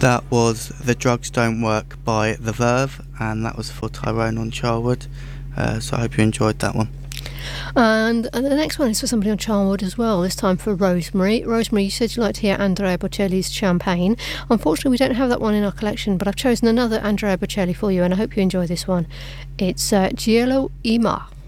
That was The Drugs Don't Work by The Verve, and that was for Tyrone on Charwood. So I hope you enjoyed that one. And the next one is for somebody on Charwood as well, this time for Rosemary. Rosemary, you said you liked to hear Andrea Bocelli's Champagne. Unfortunately, we don't have that one in our collection, but I've chosen another Andrea Bocelli for you, and I hope you enjoy this one. It's Cielo y Mar.